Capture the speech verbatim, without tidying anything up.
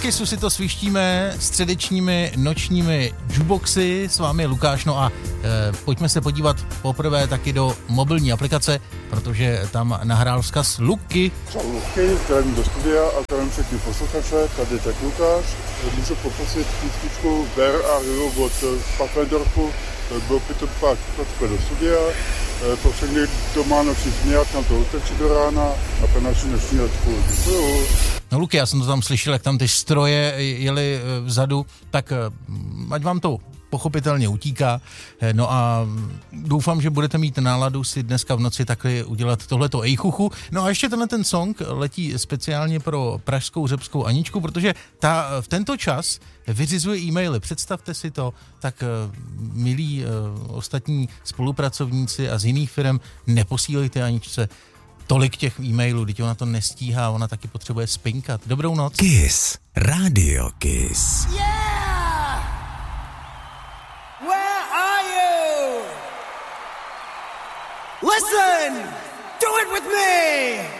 Kissu si to svištíme středečními nočními jukeboxy. S vámi je Lukáš, no a e, pojďme se podívat poprvé taky do mobilní aplikace, protože tam nahrál vzkaz Luky. Čau Luky, zdravím do studia a zdravím všechny posluchače, tady tak Lukáš. Můžu poprosit písničku Bear a Hero od Pfaffendorfu, byl by to pak do studia. Pro všechny doma noční směrák, nám to utečí do rána a pro naši noční letku. Děkuju. No Luky, já jsem to tam slyšel, jak tam ty stroje jeli vzadu, tak ať vám to pochopitelně utíká. No a doufám, že budete mít náladu si dneska v noci takhle udělat tohleto ejchuchu. No a ještě tenhle ten song letí speciálně pro pražskou řepskou Aničku, protože ta v tento čas vyřizuje e-maily. Představte si to, tak milí ostatní spolupracovníci a z jiných firm, neposílejte Aničce tolik těch e-mailů, teď ona to nestíhá, ona taky potřebuje spinkat. Dobrou noc. Kiss, Radio Kiss. Yeah! Where are you? Listen! Do it with me!